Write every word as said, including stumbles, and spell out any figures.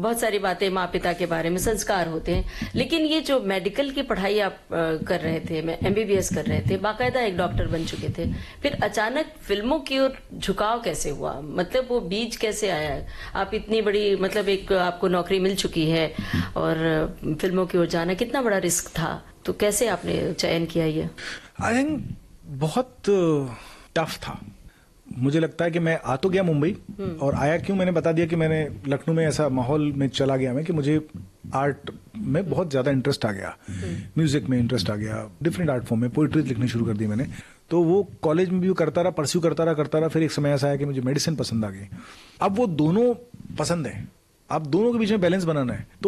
बहुत सारी बातें माँ पिता के बारे में, संस्कार होते हैं, लेकिन ये जो मेडिकल की पढ़ाई आप आ, कर रहे थे, मैं एमबीबीएस कर रहे थे, बाकायदा एक डॉक्टर बन चुके थे, फिर अचानक फिल्मों की ओर झुकाव कैसे हुआ? मतलब वो बीज कैसे आया? आप इतनी बड़ी, मतलब एक आपको नौकरी मिल चुकी है और फिल्मों की ओर जाना कितना बड़ा रिस्क था, तो कैसे आपने चयन किया ये? आई थिंक बहुत टफ था। मुझे लगता है कि मैं आ तो गया मुंबई, और आया क्यों मैंने बता दिया कि मैंने लखनऊ में ऐसा माहौल में चला गया मैं कि मुझे आर्ट में बहुत ज़्यादा इंटरेस्ट आ गया, म्यूजिक में इंटरेस्ट आ गया, डिफरेंट आर्ट फॉर्म में पोइट्री लिखनी शुरू कर दी मैंने। तो वो कॉलेज में भी करता रहा, परस्यू करता रहा करता रहा फिर एक समय ऐसा आया कि मुझे मेडिसिन पसंद आ गई। अब वो दोनों पसंद है, अब दोनों के बीच में बैलेंस बनाना है। तो